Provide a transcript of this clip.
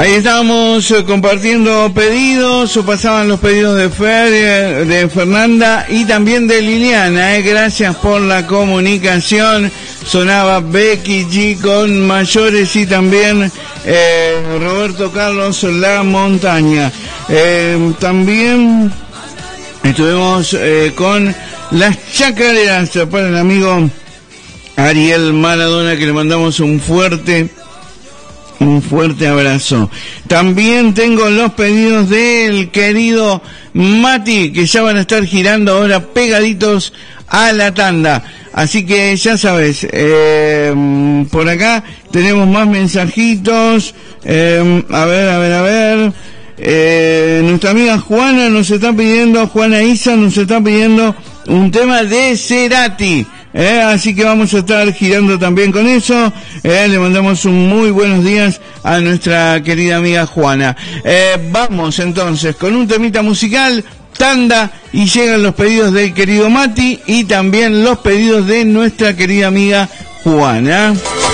Ahí estábamos compartiendo pedidos, o pasaban los pedidos de Fer, de Fernanda y también de Liliana, gracias por la comunicación. Sonaba Becky G con Mayores y también Roberto Carlos La Montaña. También estuvimos con Las Chacareras para el amigo Ariel Maradona, que le mandamos un fuerte abrazo. También tengo los pedidos del querido Mati, que ya van a estar girando ahora pegaditos a la tanda. Así que ya sabes, por acá tenemos más mensajitos. A ver. Nuestra amiga Juana Isa nos está pidiendo un tema de Cerati. Así que vamos a estar girando también con eso. Le mandamos un muy buenos días a nuestra querida amiga Juana. Vamos entonces con un temita musical, tanda, y llegan los pedidos del querido Mati y también los pedidos de nuestra querida amiga Juana.